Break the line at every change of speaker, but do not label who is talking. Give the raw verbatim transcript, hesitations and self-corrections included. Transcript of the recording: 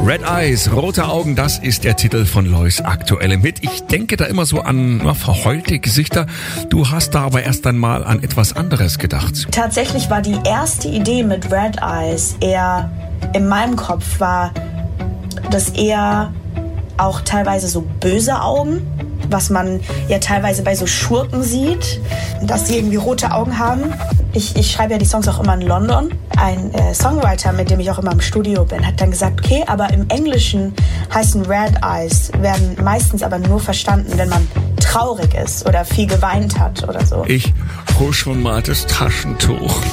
Red Eyes, rote Augen, das ist der Titel von Lois aktuellem Hit. Ich denke da immer so an na, verheulte Gesichter. Du hast da aber erst einmal an etwas anderes gedacht.
Tatsächlich war die erste Idee mit Red Eyes eher in meinem Kopf, war das eher auch teilweise so böse Augen, was man ja teilweise bei so Schurken sieht, dass sie irgendwie rote Augen haben. Ich, ich schreibe ja die Songs auch immer in London. Ein äh, Songwriter, mit dem ich auch immer im Studio bin, hat dann gesagt, okay, aber im Englischen heißen Red Eyes, werden meistens aber nur verstanden, wenn man traurig ist oder viel geweint hat oder so.
Ich hol schon mal das Taschentuch.